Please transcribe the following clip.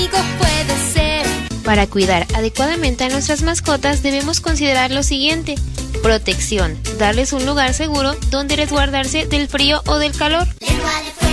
Puede ser. Para cuidar adecuadamente a nuestras mascotas debemos considerar lo siguiente: protección, darles un lugar seguro donde resguardarse del frío o del calor. Lengua de fuego.